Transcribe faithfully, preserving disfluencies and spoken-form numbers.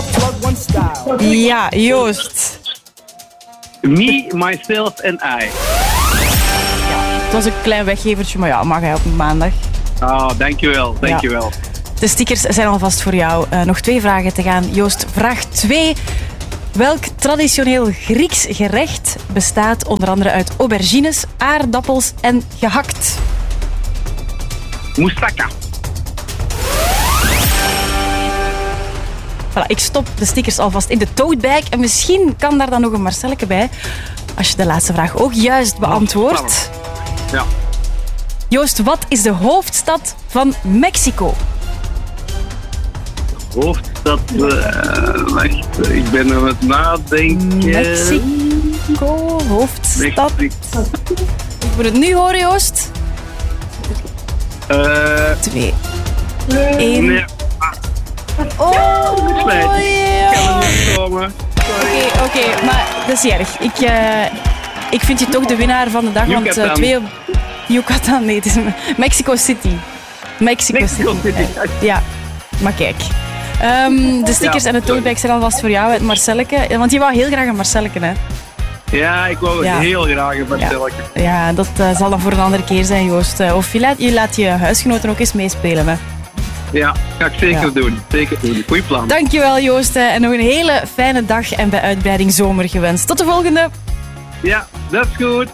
Ja, Joost. Me, myself and I. Het was een klein weggevertje, maar ja, mag hij op een maandag. Oh, dankjewel, dankjewel. Ja. De stickers zijn alvast voor jou. Uh, nog twee vragen te gaan. Joost, vraag twee. Welk traditioneel Grieks gerecht bestaat onder andere uit aubergines, aardappels en gehakt? Moussaka. Voilà, ik stop de stickers alvast in de tote-bag. En misschien kan daar dan nog een Marcelleke bij. Als je de laatste vraag ook juist beantwoordt. Ja. Joost, wat is de hoofdstad van Mexico? Hoofdstad... Uh, wacht, ik ben aan het nadenken. Mexico, hoofdstad. Mexico. Ik moet het nu horen, Joost. Uh, Twee. Eén. Nee. Oh, Spijt. oh Ik kan er niet komen. Oké, oké, okay, maar dat is niet erg. Ik, uh, ik vind je toch de winnaar van de dag. Want uh, twee op... Yucatan, nee, het is Mexico City. Mexico, Mexico City. City. Ja, maar kijk. Um, de stickers ja, en de totebags zijn alvast voor jou, het Marcelleke. Want je wou heel graag een Marcelleke, hè? Ja, ik wou ja. heel graag een Marcelleke. Ja, ja dat uh, zal dan voor een andere keer zijn, Joost. Uh, of je laat, je laat je huisgenoten ook eens meespelen, hè? Ja, ga ik zeker ja. doen. Zeker doen. Goeie plan. Dankjewel, Joost. Uh, en nog een hele fijne dag en bij uitbreiding zomer gewenst. Tot de volgende. Ja, dat is goed.